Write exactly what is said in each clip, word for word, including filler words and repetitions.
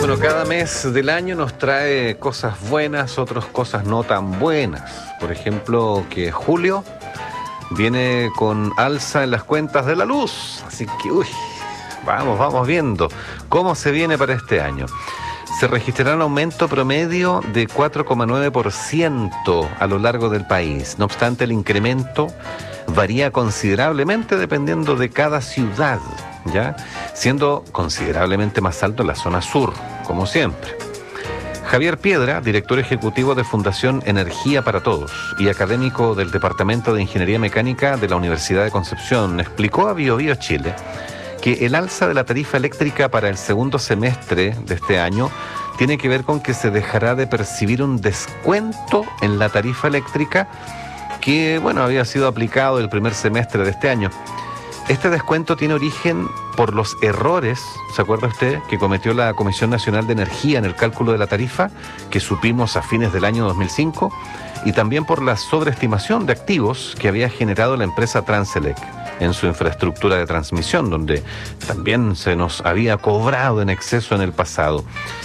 Bueno, cada mes del año nos trae cosas buenas, otras cosas no tan buenas. Por ejemplo, que julio viene con alza en las cuentas de la luz. Así que, uy, vamos, vamos viendo cómo se viene para este año. Se registrará un aumento promedio de cuatro coma nueve por ciento a lo largo del país. No obstante, el incremento varía considerablemente dependiendo de cada ciudad, ¿ya? Siendo considerablemente más alto en la zona sur, como siempre. Javier Piedra, director ejecutivo de Fundación Energía para Todos y académico del Departamento de Ingeniería Mecánica de la Universidad de Concepción, explicó a Bio Bio Chile que el alza de la tarifa eléctrica para el segundo semestre de este año tiene que ver con que se dejará de percibir un descuento en la tarifa eléctrica que, bueno, había sido aplicado el primer semestre de este año. Este descuento tiene origen por los errores, ¿se acuerda usted?, que cometió la Comisión Nacional de Energía en el cálculo de la tarifa, que supimos a fines del año dos mil cinco, y también por la sobreestimación de activos que había generado la empresa Transelec en su infraestructura de transmisión, donde también se nos había cobrado en exceso en el pasado.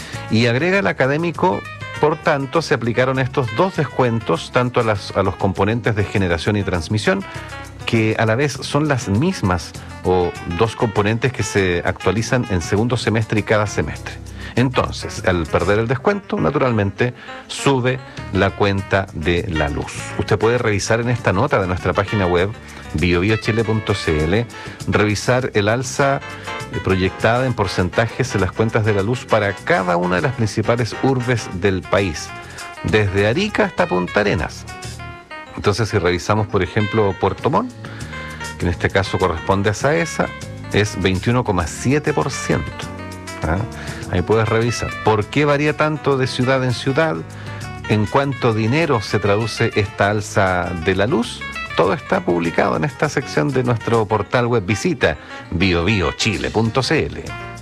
Y agrega el académico, por tanto, se aplicaron estos dos descuentos tanto a, las, a los componentes de generación y transmisión, que a la vez son las mismas o dos componentes que se actualizan en segundo semestre y cada semestre. Entonces, al perder el descuento, naturalmente, sube la cuenta de la luz. Usted puede revisar en esta nota de nuestra página web, bio bio chile punto c l, revisar el alza proyectada en porcentajes en las cuentas de la luz para cada una de las principales urbes del país, desde Arica hasta Punta Arenas. Entonces, si revisamos, por ejemplo, Puerto Montt, que en este caso corresponde a Saesa, es veintiuno coma siete por ciento. ¿Ah? Ahí puedes revisar por qué varía tanto de ciudad en ciudad, en cuánto dinero se traduce esta alza de la luz. Todo está publicado en esta sección de nuestro portal web. Visita bio bio chile punto c l.